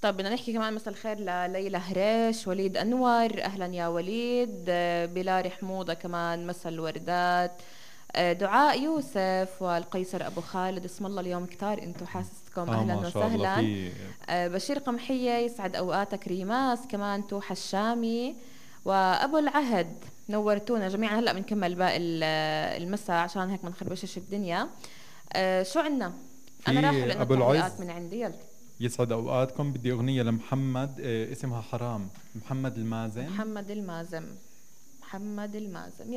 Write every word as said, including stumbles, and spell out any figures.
طب بدنا نحكي كمان مساء الخير لليلى هريش، وليد أنور، أهلا يا وليد، آه، بلال حموضة كمان مساء الوردات، آه، دعاء يوسف والقيصر أبو خالد، اسم الله اليوم كتار انتو حاسسكم، اه ما أهلا شاء الله وسهلا. في. آه، بشير قمحية يسعد أوقاتك، ريماس كمان، توحى الشامي وأبو العهد، نورتونا جميعا. هلأ بنكمل باقي ال- المساء عشان هيك ما نخربشش الدنيا. آه، شو عنا؟ أنا راح في لأنه ابو التعليقات العز، من عندي، يلا. يسعد اوقاتكم. بدي اغنيه لمحمد آه، اسمها حرام، محمد المازن. محمد المازم، محمد المازم.